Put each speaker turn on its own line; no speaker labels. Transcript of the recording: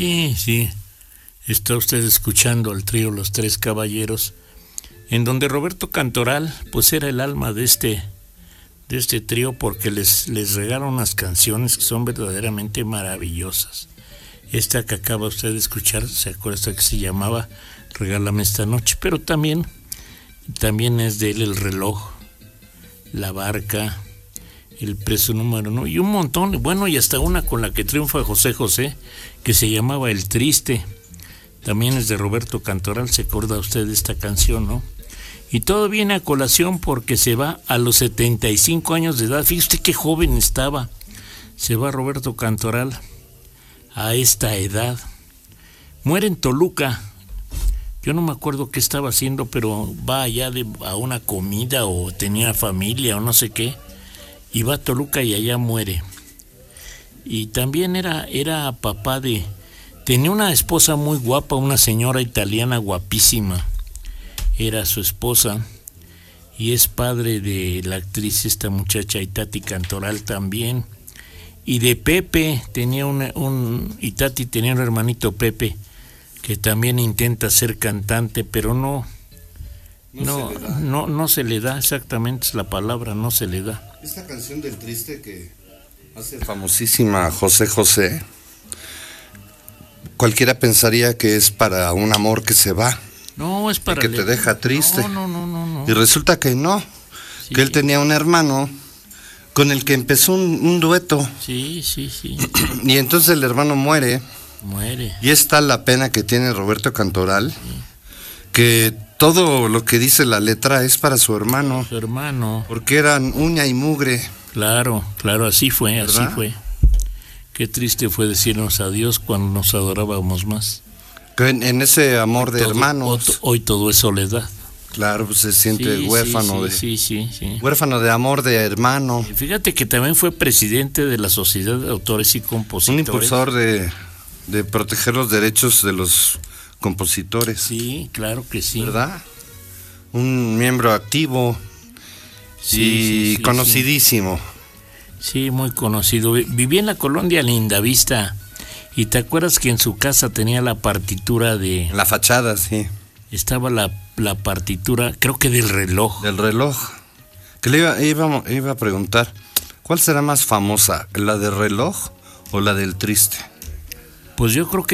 Sí, sí. Está usted escuchando al trío Los Tres Caballeros, en donde Roberto Cantoral, pues era el alma de este trío, porque les regala unas canciones que son verdaderamente maravillosas. Esta que acaba usted de escuchar, ¿se acuerda que se llamaba Regálame esta noche? Pero también es de él El Reloj, La Barca, El Preso Número 1 y un montón, bueno, y hasta una con la que triunfa José José, que se llamaba El Triste. También es de Roberto Cantoral, ¿se acuerda usted de esta canción, no? Y todo viene a colación porque se va a los 75 años de edad. Fíjese qué joven estaba. Se va Roberto Cantoral a esta edad. Muere en Toluca. Yo no me acuerdo qué estaba haciendo, pero va allá a una comida o tenía familia o no sé qué. Y va a Toluca y allá muere. Y también era papá de... Tenía una esposa muy guapa, una señora italiana guapísima. Era su esposa. Y es padre de la actriz, esta muchacha Itati Cantoral también. Y de Pepe, Itati tenía un hermanito Pepe, que también intenta ser cantante, pero no se le da, exactamente es la palabra, no se le da.
Esta canción del Triste que hace famosísima José José, cualquiera pensaría que es para un amor que se va.
No, es para...
que te deja triste.
No.
Y resulta que no,
sí.
Que él tenía un hermano con el que empezó un dueto.
Sí.
Y entonces el hermano muere. Y es tal la pena que tiene Roberto Cantoral, que todo lo que dice la letra es para su hermano. Porque eran uña y mugre.
Claro, así fue,
¿verdad?
Así fue. Qué triste fue decirnos adiós cuando nos adorábamos más.
En ese amor de hermanos.
Hoy todo es soledad.
Claro, pues se siente huérfano.
Sí.
Huérfano de amor de hermano.
Y fíjate que también fue presidente de la Sociedad de Autores y Compositores.
Un impulsor de proteger los derechos de los compositores.
Sí, claro que sí.
¿Verdad? Un miembro activo y conocidísimo.
Sí, muy conocido. Vivía en la colonia Lindavista. ¿Y te acuerdas que en su casa tenía la partitura de...
La fachada, sí.
Estaba la partitura, creo que del reloj.
Del reloj. Que le iba a preguntar, ¿cuál será más famosa? ¿La del reloj o la del Triste?
Pues yo creo que